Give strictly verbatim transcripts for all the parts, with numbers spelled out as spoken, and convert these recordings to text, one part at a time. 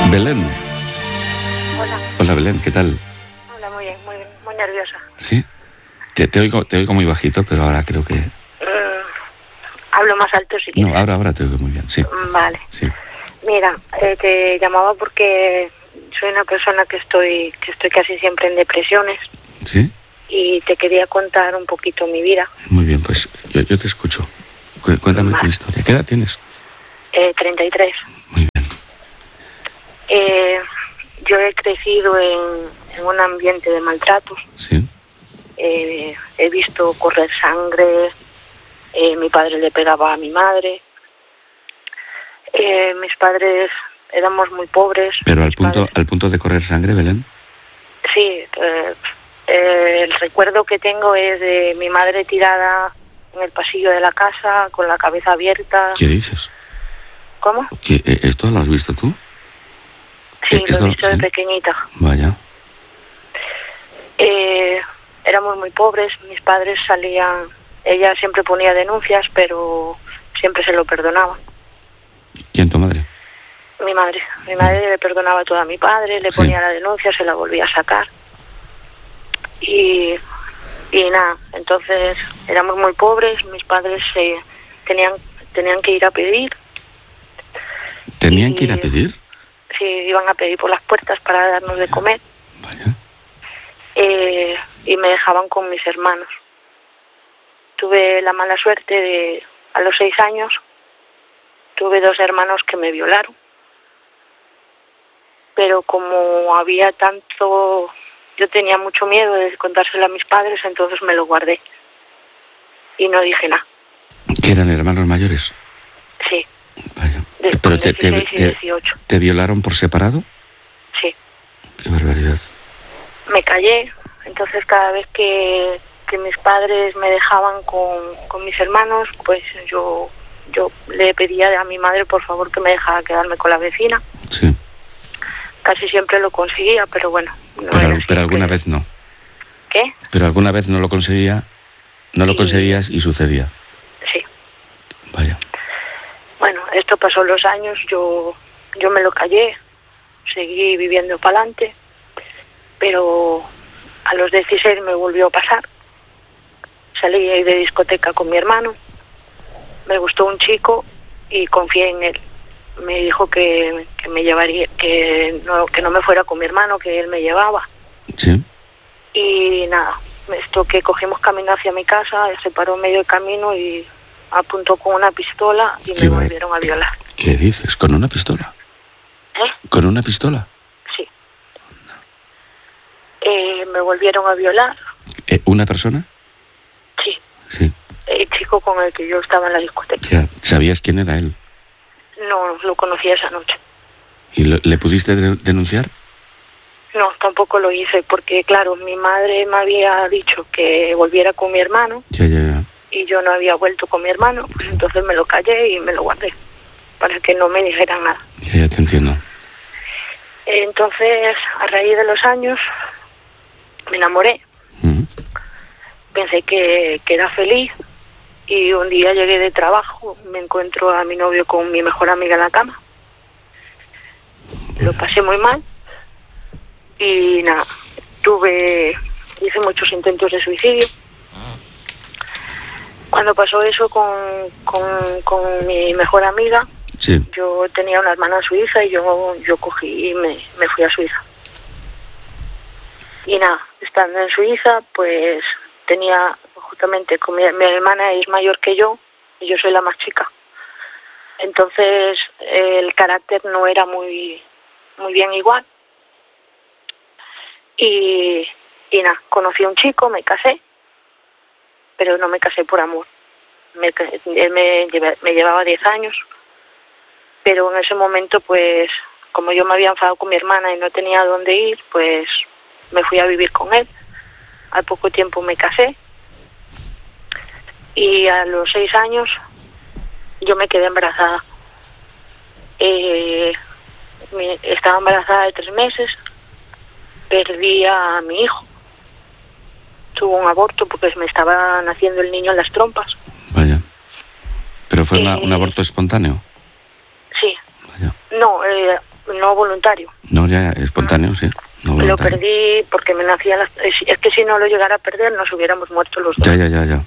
Belén. Hola. Hola, Belén, ¿qué tal? Hola, muy bien, muy bien, muy nerviosa. ¿Sí? Te, te, oigo, te oigo muy bajito, pero ahora creo que... Mm, hablo más alto si quieres. No, ahora, ahora te oigo muy bien, sí. Vale. Sí. Mira, eh, te llamaba porque soy una persona que estoy, que estoy casi siempre en depresiones. ¿Sí? Y te quería contar un poquito mi vida. Muy bien, pues yo, yo te escucho. Cu- Cuéntame Vale. tu historia. ¿Qué edad tienes? Eh, treinta y tres. Muy bien. Eh, yo he crecido en, en un ambiente de maltratos. ¿Sí? Eh, he visto correr sangre. Eh, mi padre le pegaba a mi madre. Eh, mis padres éramos muy pobres. Pero al Mis punto, padres- al punto de correr sangre, Belén. Sí, eh, eh, el recuerdo que tengo es de mi madre tirada en el pasillo de la casa con la cabeza abierta. ¿Qué dices? ¿Cómo? ¿Qué, eh, ¿Esto lo has visto tú? Sí, Eh, lo esto- he visto de sí. pequeñita. Vaya. Eh, éramos muy pobres, mis padres salían, ella siempre ponía denuncias, pero siempre se lo perdonaba. ¿Quién, tu madre? Mi madre, mi madre le perdonaba todo a mi padre, le Sí. ponía la denuncia, se la volvía a sacar. Y, y nada, entonces éramos muy pobres, mis padres se tenían tenían que ir a pedir, ¿Tenían Y- que ir a pedir? sí, iban a pedir por las puertas para darnos de comer, Vaya. eh, y me dejaban con mis hermanos. Tuve la mala suerte de, a los seis años, tuve dos hermanos que me violaron. Pero como había tanto, yo tenía mucho miedo de contárselo a mis padres, entonces me lo guardé. Y no dije nada. ¿Que eran hermanos mayores? Sí, Vaya. de, ¿Pero con te, te, dieciséis y te, dieciocho. te violaron por separado? Sí. Qué barbaridad. Me callé, entonces cada vez que, que mis padres me dejaban con, con mis hermanos, pues yo, yo le pedía a mi madre por favor que me dejara quedarme con la vecina. Sí. Casi siempre lo conseguía, pero bueno. No Pero, era pero alguna siempre. vez no. ¿Qué? Pero alguna vez no lo conseguía, no lo Y- conseguías y sucedía. Sí. Vaya. Bueno, esto pasó los años, yo, yo me lo callé, seguí viviendo para adelante, pero a los dieciséis me volvió a pasar. Salí ahí de discoteca con mi hermano, me gustó un chico y confié en él. Me dijo que, que me llevaría, que no, que no me fuera con mi hermano, que él me llevaba. Sí. Y nada, esto que cogimos camino hacia mi casa, se paró en medio del camino y apuntó con una pistola y Sí, me vale. volvieron a violar. ¿Qué dices? ¿Con una pistola? ¿Eh? ¿Con una pistola? Sí. Eh, me volvieron a violar, Eh, ¿Una persona? sí. Sí. El chico con el que yo estaba en la discoteca. Ya. ¿Sabías quién era él? No lo conocí esa noche. ¿Y lo- le pudiste de- denunciar? No, tampoco lo hice porque, claro, mi madre me había dicho que volviera con mi hermano Ya, ya, ya. y yo no había vuelto con mi hermano, entonces me lo callé y me lo guardé para que no me dijeran nada. Ya, ya te entiendo. Entonces, a raíz de los años, me enamoré, Mm. pensé que, que era feliz y un día llegué de trabajo, me encuentro a mi novio con mi mejor amiga en la cama. Lo pasé muy mal y nada, tuve, hice muchos intentos de suicidio. Cuando pasó eso con, con, con mi mejor amiga, Sí. yo tenía una hermana en Suiza y yo, yo cogí y me, me fui a Suiza. Y nada, estando en Suiza, pues tenía justamente, con mi, mi hermana es mayor que yo y yo soy la más chica. Entonces el carácter no era muy, muy bien igual. Y, y nada, conocí a un chico, me casé, pero no me casé por amor. Me, ca- él me, lleva- me llevaba diez años, pero en ese momento, pues, como yo me había enfadado con mi hermana y no tenía dónde ir, pues me fui a vivir con él. Al poco tiempo me casé y a los seis años yo me quedé embarazada. Eh, me- estaba embarazada de tres meses, perdí a mi hijo. Tuvo un aborto porque me estaba naciendo el niño en las trompas. Vaya. ¿Pero fue una- Eh, un aborto espontáneo? Sí. Vaya. No, eh, no voluntario. No, ya, espontáneo, sí. No Lo voluntario. perdí porque me nacían las... Es que si no lo llegara a perder nos hubiéramos muerto los dos. Ya, ya, ya, ya.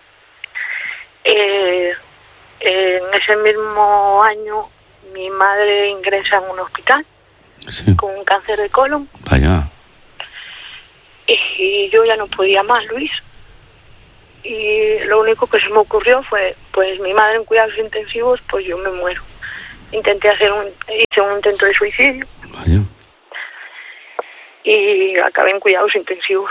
Eh, en ese mismo año mi madre ingresa en un hospital Sí. con un cáncer de colon Vaya. y yo ya no podía más, Luis. Y lo único que se me ocurrió fue, pues mi madre en cuidados intensivos, pues yo me muero. Intenté hacer un, hice un intento de suicidio Vaya. y acabé en cuidados intensivos.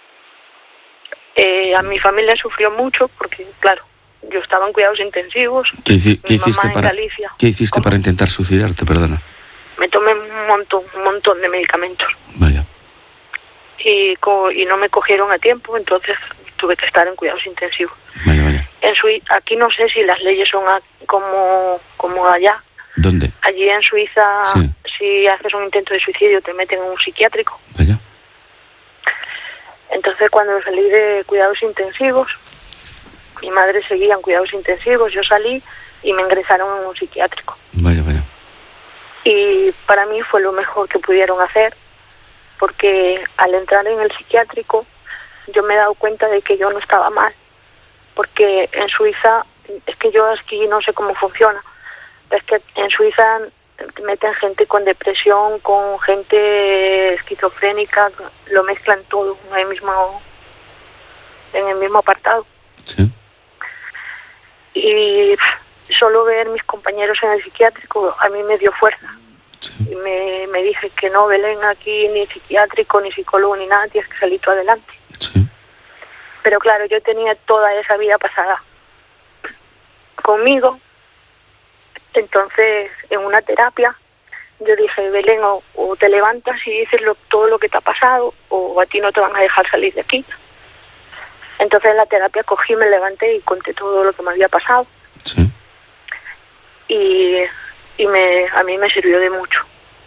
Eh, a mi familia sufrió mucho porque, claro, yo estaba en cuidados intensivos. ¿Qué, hici- qué mi mamá hiciste en para Galicia. ¿Qué hiciste ¿Cómo? para intentar suicidarte? Perdona. Me tomé un montón, un montón de medicamentos Vaya. y, co- y no me cogieron a tiempo, entonces tuve que estar en cuidados intensivos. Vaya, vaya. En Sui- aquí no sé si las leyes son a- como, como allá. ¿Dónde? Allí en Suiza, Sí. si haces un intento de suicidio, te meten en un psiquiátrico. Vaya. Entonces, cuando salí de cuidados intensivos, mi madre seguía en cuidados intensivos, yo salí y me ingresaron en un psiquiátrico. Vaya, vaya. Y para mí fue lo mejor que pudieron hacer, porque al entrar en el psiquiátrico, yo me he dado cuenta de que yo no estaba mal. Porque en Suiza, es que yo aquí no sé cómo funciona, es que en Suiza meten gente con depresión, con gente esquizofrénica, lo mezclan todo en el mismo, en el mismo apartado. Sí. Y solo ver mis compañeros en el psiquiátrico a mí me dio fuerza. Sí. Y me, me dije que no, Belén, aquí ni psiquiátrico, ni psicólogo, ni nada, tienes que salir tú adelante. Sí. Pero claro, yo tenía toda esa vida pasada conmigo. Entonces, en una terapia, yo dije, Belén, o, o te levantas y dices lo, todo lo que te ha pasado, o a ti no te van a dejar salir de aquí. Entonces en la terapia cogí, me levanté y conté todo lo que me había pasado. Sí. Y, y me, a mí me sirvió de mucho.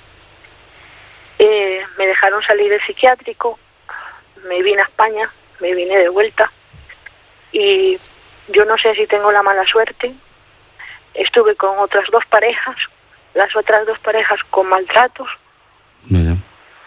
Eh, me dejaron salir del psiquiátrico, me vine a España, me vine de vuelta y yo no sé si tengo la mala suerte. Estuve con otras dos parejas, las otras dos parejas con maltratos. Vaya.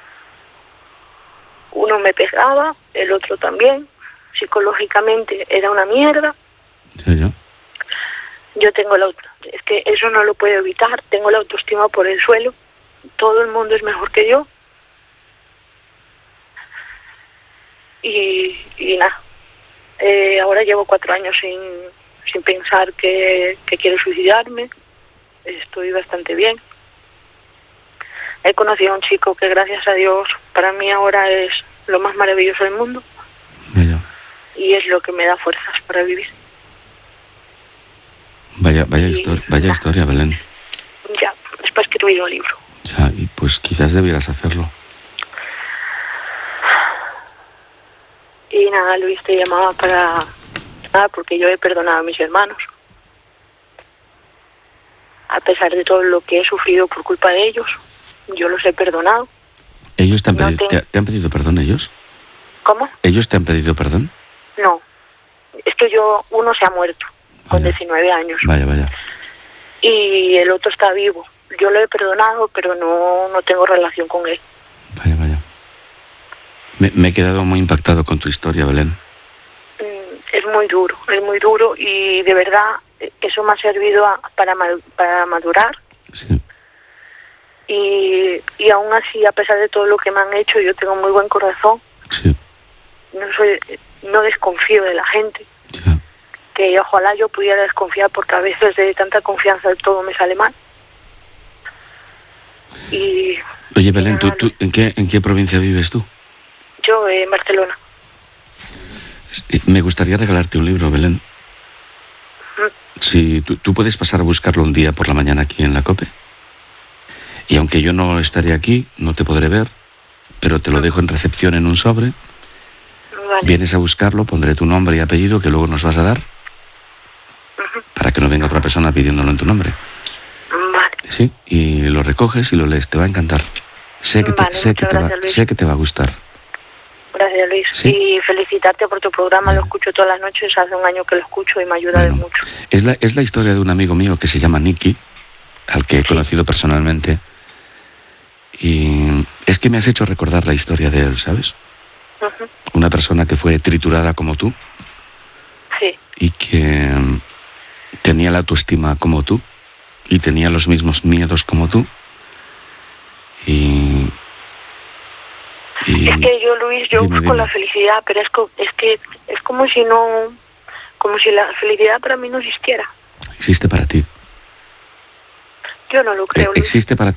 Uno me pegaba, el otro también. Psicológicamente era una mierda. Ya, ya. Yo tengo la auto- es que eso no lo puedo evitar, tengo la autoestima por el suelo. Todo el mundo es mejor que yo. Y, y nada. Eh, ahora llevo cuatro años sin, sin pensar que, que quiero suicidarme. Estoy bastante bien. He conocido a un chico que, gracias a Dios, para mí ahora es lo más maravilloso del mundo. Vaya. Y es lo que me da fuerzas para vivir. Vaya, vaya, Y histor- vaya nada. historia, Belén. Ya, es para escribir un libro. Ya, y pues quizás debieras hacerlo. Y nada, Luis, te llamaba para... Nada, porque yo he perdonado a mis hermanos. A pesar de todo lo que he sufrido por culpa de ellos, yo los he perdonado. ¿Ellos te han, No pedi- te- te, te han pedido perdón, ellos? ¿Cómo? ¿Ellos te han pedido perdón? No. Es que yo, uno se ha muerto con Vaya. diecinueve años Vaya, vaya. y el otro está vivo. Yo lo he perdonado, pero no, no tengo relación con él. Vaya, vaya. Me, me he quedado muy impactado con tu historia, Belén. Mm, Es muy duro, es muy duro y de verdad eh, eso me ha servido a- para, ma- para madurar. Sí. Y, y aún así, a pesar de todo lo que me han hecho, yo tengo muy buen corazón. Sí. No soy, no desconfío de la gente. Ya. Que ojalá yo pudiera desconfiar, porque a veces de tanta confianza todo me sale mal. Y Oye, Belén, ¿tú, tú, ¿en, qué, ¿en qué provincia vives tú? yo eh, en Barcelona. Eh, Me gustaría regalarte un libro, Belén. Mm. Si tú, tú puedes pasar a buscarlo un día por la mañana aquí en la COPE. Y aunque yo no estaré aquí, no te podré ver, pero te lo dejo en recepción en un sobre. Vale. Vienes a buscarlo, pondré tu nombre y apellido que luego nos vas a dar, Ujú. para que no venga otra persona pidiéndolo en tu nombre. Vale. Sí, y lo recoges y lo lees, te va a encantar. Sé que te, Vale, sé que muchas te va, gracias, Luis. sé que te va a gustar. Gracias, Luis. Sí. Y felicitarte por tu programa. Lo escucho todas las noches. Hace un año que lo escucho y me ayuda de Bueno, mucho. es la, es la historia de un amigo mío que se llama Nicky, al que he conocido personalmente, Y es que me has hecho recordar la historia de él, ¿sabes? Ujú. Una persona que fue triturada como tú Sí, y que tenía la autoestima como tú y tenía los mismos miedos como tú. Y... y es que yo, Luis, yo dime, busco dime. la felicidad, pero es, co- es que es como si no, como si la felicidad para mí no existiera. Existe para ti. Yo no lo Eh, creo, Luis. Existe para ti.